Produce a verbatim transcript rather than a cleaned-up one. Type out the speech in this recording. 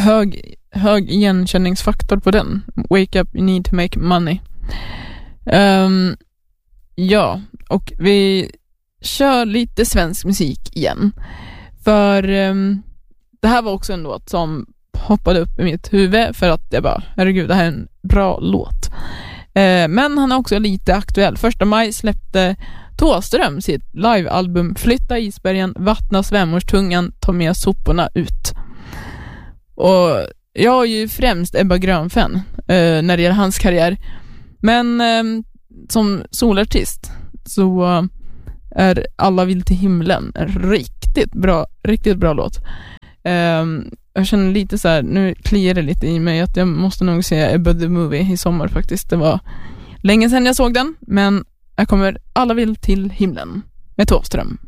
hög, hög igenkänningsfaktor på den. Wake up, you need to make money. Um, ja, och vi kör lite svensk musik igen. För um, det här var också en låt som hoppade upp i mitt huvud för att jag bara, herregud, det här är en bra låt. Uh, men han är också lite aktuell. Första maj släppte Thåström sitt livealbum Flytta isbergen, vattna svämmorstungan, ta med soporna ut. Och jag är ju främst Ebba Grön-fan uh, när det gäller hans karriär. Men uh, som solartist så uh, är Alla vill till himlen en riktigt bra, riktigt bra låt. Uh, jag känner lite så här, nu kliar det lite i mig att jag måste nog se Ebba the Movie i sommar faktiskt. Det var länge sedan jag såg den, men jag kommer Alla vill till himlen med Thåström.